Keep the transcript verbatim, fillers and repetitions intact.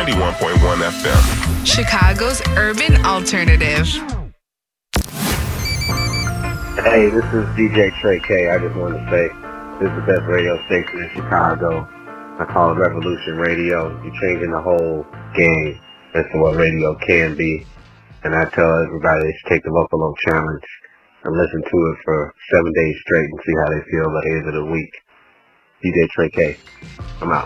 ninety-one point one F M. Chicago's urban alternative. Hey, this is D J Trey K. I just wanted to say this is the best radio station in Chicago. I call it Revolution Radio. You're changing the whole game as to what radio can be. And I tell everybody they should take the Buffalo Challenge and listen to it for seven days straight and see how they feel by the end of the week. D J Trey K. I'm out.